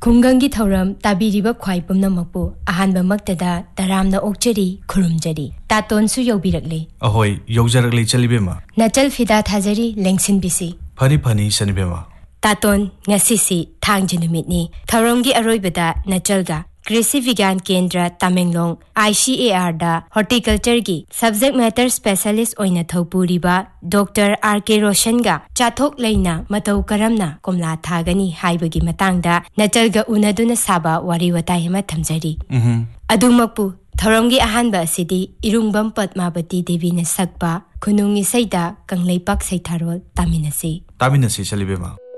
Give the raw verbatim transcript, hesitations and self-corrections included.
ꯈꯨꯡꯒꯪꯒꯤ ꯊꯧꯔꯝ ꯇꯥꯕꯤꯔꯤꯕ ꯈ꯭ꯋꯥꯏ ꯄꯨꯝꯅꯃꯛꯄꯨ ꯑꯍꯥꯟꯕꯃꯛꯇꯗ ꯇꯔꯥꯝꯅ ꯑꯣꯛꯆꯔꯤ ꯈꯨꯔꯨꯝꯖꯔꯤ ꯇꯥꯇꯣꯟꯁꯨ ꯌꯧꯕꯤꯔꯛꯂꯦ ꯑꯍꯣꯏ ꯌꯧꯖꯔꯛꯂꯦ ꯆꯂꯤꯕꯦꯝꯃ ꯅꯆꯜ ꯐꯤꯗꯥ ꯊꯥꯖꯔꯤ ꯂꯦꯡꯁꯤꯟꯕꯤꯁꯤ ꯐꯅꯤ ꯐꯅꯤ ꯁꯅꯤꯕꯦꯝꯃ तातोन ngasi thangji numitni tharongi aroibada nachalga कृषि विज्ञान केंद्र Tamenglong I C A R da horticulture gi subject matter specialist oina thopuriba Doctor R K Roshan ga chathok leina matau karamna komla thagani haibagi matangda nachalga unaduna saba wari watai ma thamjari mhm adumakpu thorongi ahanba asidi irungbam Padmavati Devi na sakpa khunungi saida kanglaipak saitharol taminasi taminasi chalibema